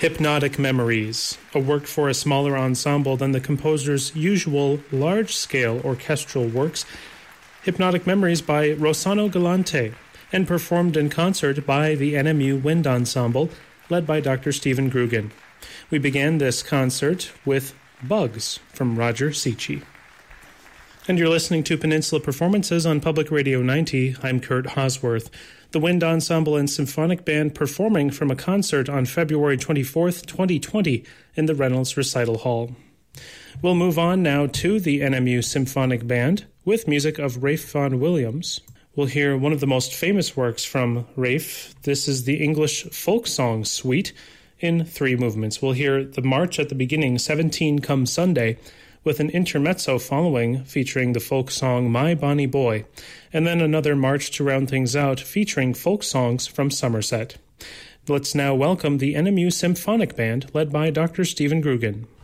Hypnotic Memories, a work for a smaller ensemble than the composer's usual large-scale orchestral works. Hypnotic Memories by Rossano Galante, and performed in concert by the NMU Wind Ensemble, led by Dr. Stephen Grugan. We began this concert with Bugs from Roger Sicci. And you're listening to Peninsula Performances on Public Radio 90. I'm Kurt Hosworth. The Wind Ensemble and Symphonic Band performing from a concert on February 24th, 2020 in the Reynolds Recital Hall. We'll move on now to the NMU Symphonic Band with music of Ralph Vaughan Williams. We'll hear one of the most famous works from Ralph. This is the English Folk Song Suite in 3 movements. We'll hear the march at the beginning, 17 Come Sunday, with an intermezzo following featuring the folk song My Bonnie Boy, and then another march to round things out featuring folk songs from Somerset. Let's now welcome the NMU Symphonic Band led by Dr. Stephen Grugan.